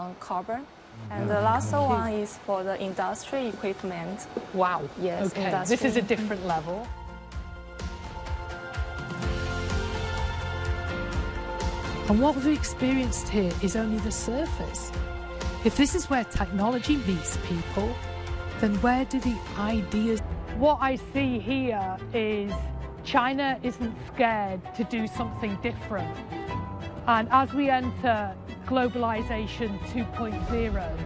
carbon. And the last one is for the industry equipment. Wow. Yes, okay. industry. This is a different level. And what we've experienced here is only the surface. If this is where technology meets people, then where do the ideas... What I see here is China isn't scared to do something different. And as we enter globalization 2.0.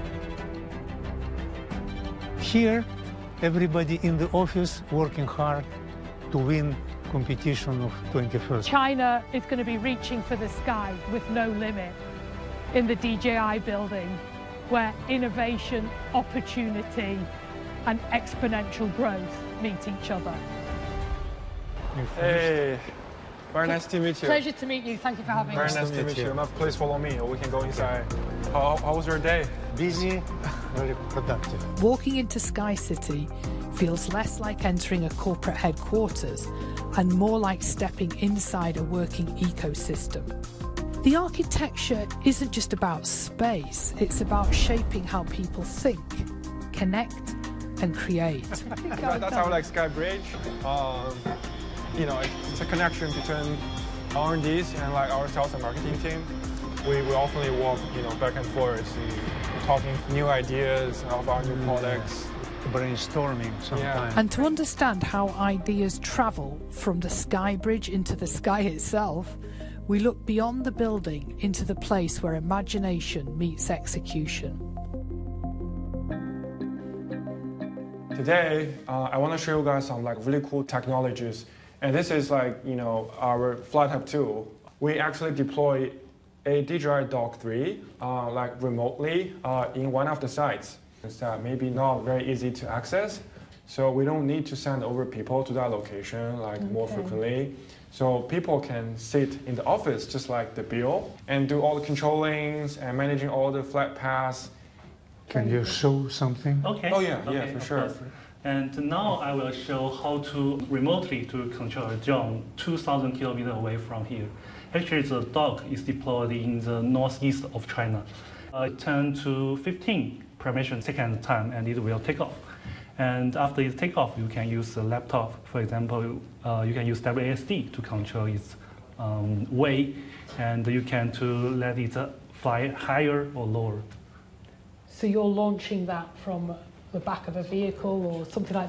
Here, everybody in the office working hard to win competition of 21st. China is going to be reaching for the sky with no limit in the DJI building, where innovation, opportunity, and exponential growth meet each other. Hey, very nice to meet you. Pleasure to meet you. Thank you for having Very us. nice to meet you. Please follow me, or we can go inside. How was your day? Busy, very productive. Walking into Sky City feels less like entering a corporate headquarters and more like stepping inside a working ecosystem. The architecture isn't just about space, it's about shaping how people think, connect, and create. That's how I like Sky Bridge. You know, it's a connection between R&Ds and like our sales and marketing team. We often walk, back and forth, talking new ideas of our new products. Brainstorming sometimes. And to understand how ideas travel from the Sky Bridge into the sky itself, we look beyond the building into the place where imagination meets execution. Today, I want to show you guys some really cool technologies. And this is our Flight Hub 2. We actually deploy a DJI Dock 3 remotely in one of the sites. It's maybe not very easy to access, so we don't need to send over people to that location more frequently. So people can sit in the office just like the Bill and do all the controllings and managing all the flight paths. Can you show something? Okay. Oh yeah, okay, for sure. Course. And now I will show how to remotely to control a drone 2,000 kilometers away from here. Actually, the dock is deployed in the northeast of China. 10 to 15 permission second time, and it will take off. And after it take off, you can use the laptop. For example, you can use WASD to control its way, and you can to let it fly higher or lower. So you're launching that from the back of a vehicle or something like